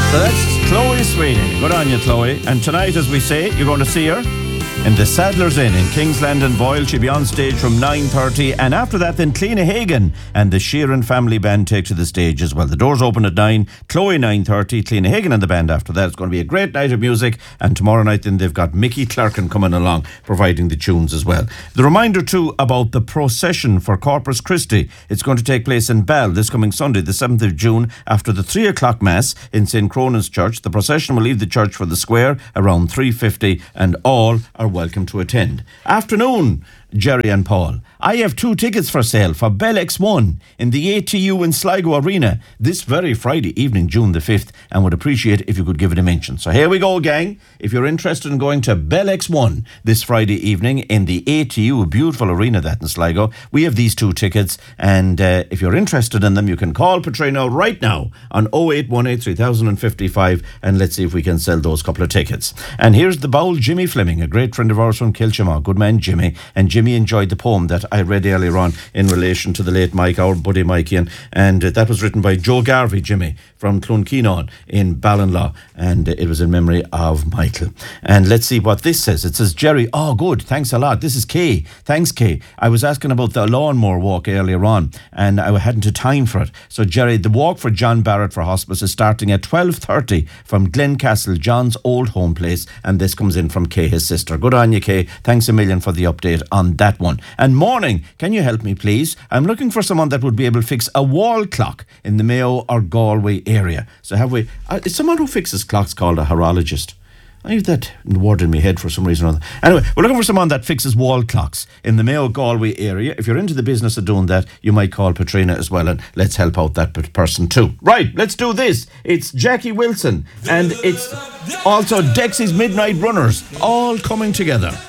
So that's Chloe Sweeney. Good on you, Chloe. And tonight, as we say, you're going to see her in the Sadler's Inn in Kingsland and Boyle. She'll be on stage from 9:30, and after that then Cleena Hagan and the Sheeran family band take to the stage as well. The doors open at 9, Chloe 9:30, Cleena Hagan and the band after that. It's going to be a great night of music, and tomorrow night then they've got Mickey Clerkin coming along providing the tunes as well. The reminder too about the procession for Corpus Christi. It's going to take place in Bell this coming Sunday, the 7th of June, after the 3 o'clock Mass in St. Cronan's Church. The procession will leave the church for the square around 3:50, and all are welcome to attend. Afternoon, Jerry and Paul. I have 2 tickets for sale for Bell X1 in the ATU in Sligo Arena this very Friday evening, June the 5th, and would appreciate if you could give it a mention. So here we go, gang. If you're interested in going to Bell X1 this Friday evening in the ATU, a beautiful arena that in Sligo, we have these 2 tickets, and if you're interested in them, you can call Petrino right now on 0818 3055, and let's see if we can sell those couple of tickets. And here's the bowl, Jimmy Fleming, a great friend of ours from Kilchamaw. Good man, Jimmy. And Jimmy enjoyed the poem that I read earlier on in relation to the late Mike, our buddy Mikey, and that was written by Joe Garvey, Jimmy, from Clunkeenon in Ballinlaw, and it was in memory of Michael. And let's see what this says. It says, Jerry, oh good, thanks a lot. This is Kay. Thanks, Kay. I was asking about the lawnmower walk earlier on, and I hadn't had time for it. So Jerry, the walk for John Barrett for Hospice is starting at 12:30 from Glencastle, John's old home place, and this comes in from Kay, his sister. Good on you, Kay. Thanks a million for the update on that one. And morning, can you help me please? I'm looking for someone that would be able to fix a wall clock in the Mayo or Galway area. So have we, is someone who fixes clocks called a horologist? I have that word in my head for some reason or other. Anyway, we're looking for someone that fixes wall clocks in the Mayo Galway area. If you're into the business of doing that, you might call Petrina as well, and let's help out that person too. Right, let's do this. It's Jackie Wilson, and it's also Dexy's Midnight Runners, all coming together.